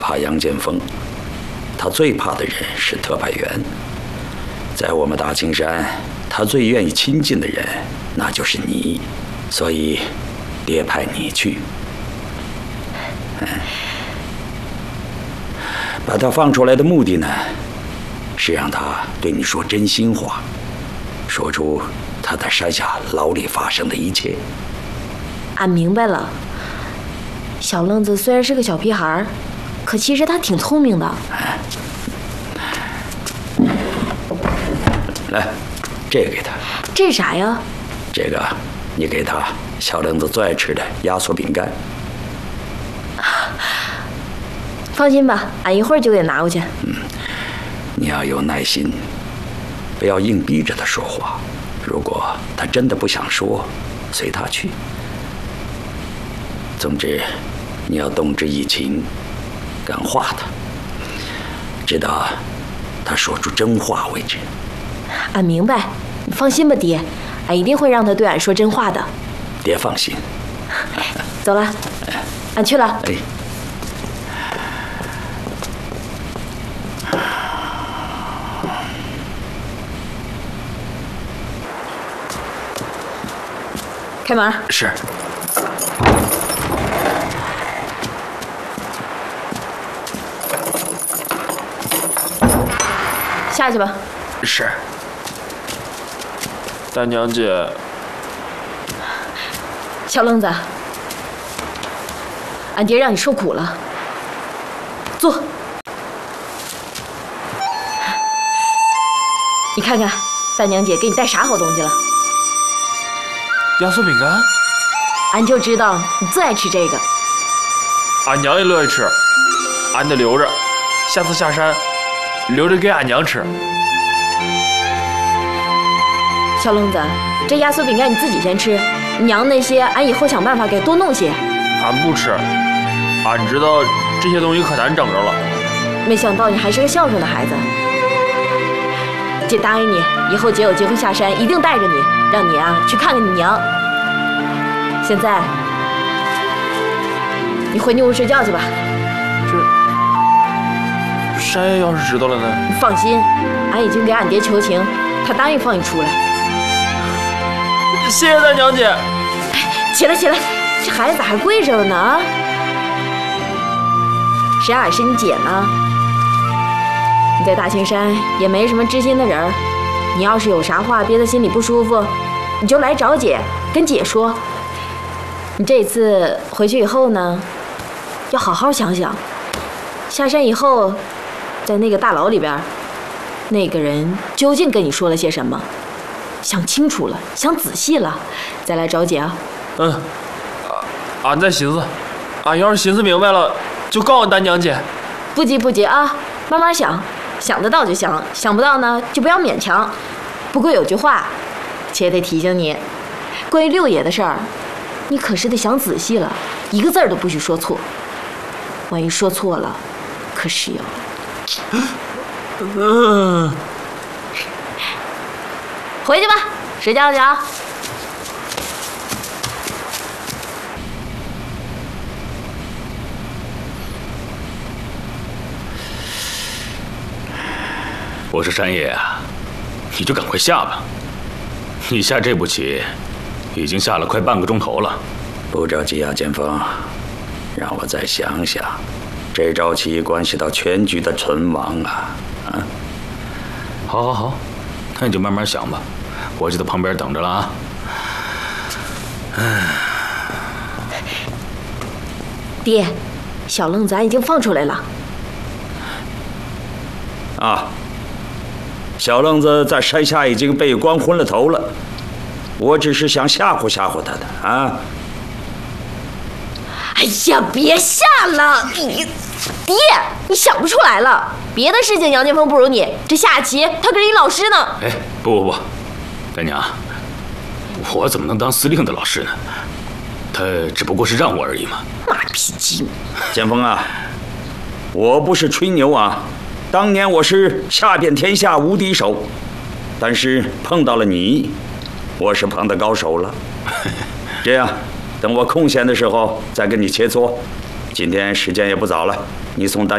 怕杨建锋，他最怕的人是特派员。在我们大青山，他最愿意亲近的人，那就是你。所以，爹派你去。把他放出来的目的呢，是让他对你说真心话，说出他在山下牢里发生的一切。 俺明白了。小愣子虽然是个小屁孩，可其实他挺聪明的。 来，这个给他。 这是啥呀？ 这个你给他，小愣子最爱吃的压缩饼干。 放心吧，俺一会儿就给他拿过去。 你要有耐心，不要硬逼着他说话。如果他真的不想说，随他去。总之，你要动之以情，感化他，直到他说出真话为止。 俺明白，你放心吧，爹，俺一定会让他对俺说真话的。 爹放心。 走了，俺去了。 哎。 开门。 是。 下去吧。 是。 大娘姐。 小愣子，俺爹让你受苦了。坐。你看看，大娘姐给你带啥好东西了？ 压缩饼干。 俺就知道你最爱吃这个。 俺娘也乐意吃，俺得留着，下次下山留着给俺娘吃。 小愣子，这压缩饼干你自己先吃，娘那些俺以后想办法给多弄些。 俺不吃，俺知道这些东西可难整着了。 没想到你还是个孝顺的孩子。姐答应你，以后姐有机会下山一定带着你，让你啊去看看你娘。现在你回你屋睡觉去吧。 这山爷要是知道了呢？ 你放心，俺已经给俺爹求情，他答应放你出来。 谢谢大娘姐。 起来起来，这孩子咋还跪着了呢？谁让俺是你姐呢？你在大青山也没什么知心的人，你要是有啥话憋在心里不舒服，你就来找姐，跟姐说。你这次回去以后呢，要好好想想，下山以后，在那个大牢里边，那个人究竟跟你说了些什么？想清楚了，想仔细了，再来找姐啊。 俺再寻思，俺要是寻思明白了，就告诉大娘姐。 不急不急啊，慢慢想，想得到就想，想不到呢就不要勉强。不过有句话，且得提醒你，关于六爷的事儿，你可是得想仔细了，一个字儿都不许说错。万一说错了，可是要……回去吧，睡觉去啊。 我说山爷啊，你就赶快下吧。你下这步棋，已经下了快半个钟头了。 不着急啊，剑锋，让我再想想。这招棋关系到全局的存亡啊！ 好，好，好，那你就慢慢想吧，我就在旁边等着了啊。 爹，小愣子俺已经放出来了。 啊，小愣子在山下已经被关昏了头了，我只是想吓唬吓唬他的啊。 哎呀，别吓了！爹，你想不出来了。别的事情杨建锋不如你，这下棋他可是你老师呢。 哎，不，大娘，我怎么能当司令的老师呢？他只不过是让我而已嘛。 马屁精！ 剑锋啊，我不是吹牛啊，当年我是下遍天下无敌手，但是碰到了你，我是碰到高手了。这样。等我空闲的时候再跟你切磋。今天时间也不早了，你送大